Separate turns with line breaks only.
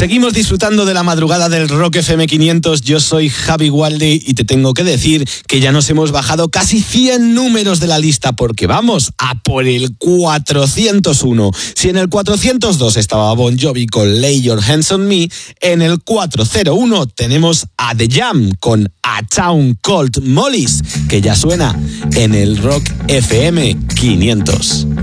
Seguimos disfrutando de la madrugada del Rock FM 500. Yo soy Javi Walde y te tengo que decir que ya nos hemos bajado casi 100 números de la lista porque vamos a por el 401. Si en el 402 estaba Bon Jovi con Lay Your Hands on Me, en el 401 tenemos a The Jam con A Town Called Molly's, que ya suena en el Rock FM 500.